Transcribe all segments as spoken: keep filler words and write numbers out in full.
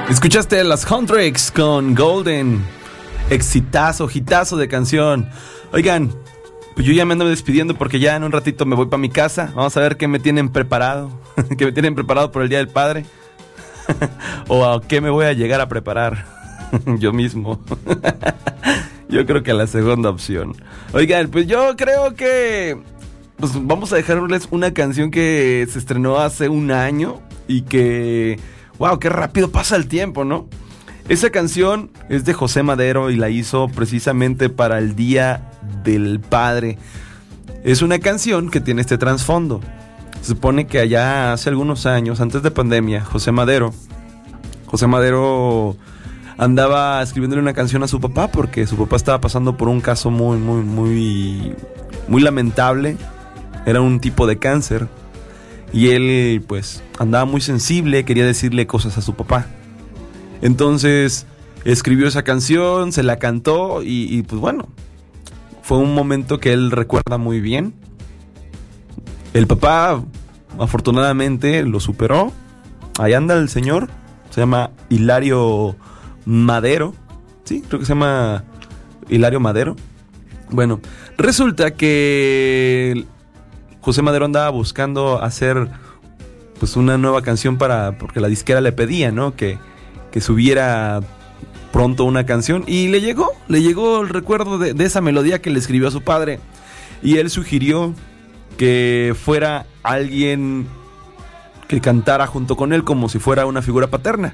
Escuchaste las Huntrix con Golden. Exitazo, hitazo de canción. Oigan, pues yo ya me ando despidiendo porque ya en un ratito me voy para mi casa. Vamos a ver qué me tienen preparado. ¿Qué me tienen preparado por el Día del Padre? ¿O a qué me voy a llegar a preparar yo mismo? Yo creo que a la segunda opción. Oigan, pues yo creo que pues vamos a dejarles una canción que se estrenó hace un año y que... ¡Wow! ¡Qué rápido pasa el tiempo!, ¿no? Esa canción es de José Madero y la hizo precisamente para el Día del Padre. Es una canción que tiene este trasfondo. Se supone que allá hace algunos años, antes de pandemia, José Madero, José Madero andaba escribiéndole una canción a su papá porque su papá estaba pasando por un caso muy, muy, muy, muy lamentable. Era un tipo de cáncer. Y él, pues, andaba muy sensible, quería decirle cosas a su papá. Entonces, escribió esa canción, se la cantó y, y pues bueno, fue un momento que él recuerda muy bien. El papá, afortunadamente, lo superó. Ahí anda el señor, se llama Hilario Madero. Sí, creo que se llama Hilario Madero. Bueno, resulta que José Madero andaba buscando hacer pues una nueva canción para, porque la disquera le pedía, ¿no? Que, que subiera pronto una canción. Y le llegó, le llegó el recuerdo de, de esa melodía que le escribió a su padre. Y él sugirió que fuera alguien que cantara junto con él como si fuera una figura paterna.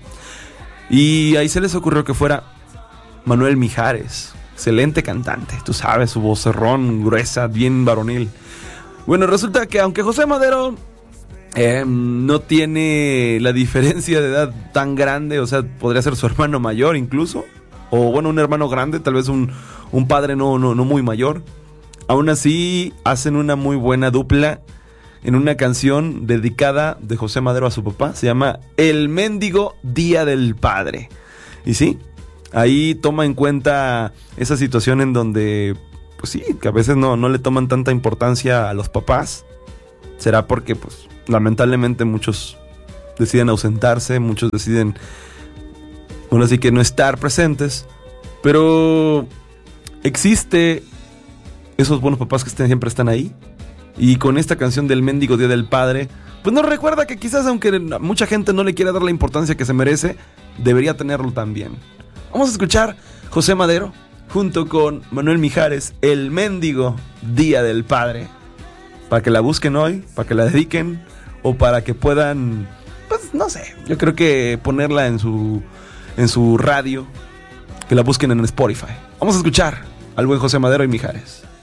Y ahí se les ocurrió que fuera Manuel Mijares. Excelente cantante, tú sabes, su vocerrón gruesa, bien varonil. Bueno, resulta que aunque José Madero eh, no tiene la diferencia de edad tan grande, o sea, podría ser su hermano mayor incluso, o bueno, un hermano grande, tal vez un, un padre no, no, no muy mayor, aún así hacen una muy buena dupla en una canción dedicada de José Madero a su papá. Se llama El Mendigo Día del Padre. Y sí, ahí toma en cuenta esa situación en donde... pues sí, que a veces no, no le toman tanta importancia a los papás. Será porque, pues, lamentablemente muchos deciden ausentarse, muchos deciden, bueno, así que no estar presentes. Pero existe esos buenos papás que estén, siempre están ahí. Y con esta canción del Mendigo Día del Padre, pues nos recuerda que quizás, aunque mucha gente no le quiera dar la importancia que se merece, debería tenerlo también. Vamos a escuchar José Madero junto con Manuel Mijares, El Mendigo Día del Padre, para que la busquen hoy, para que la dediquen, o para que puedan, pues no sé, yo creo que ponerla en su, en su radio, que la busquen en Spotify. Vamos a escuchar al buen José Madero y Mijares.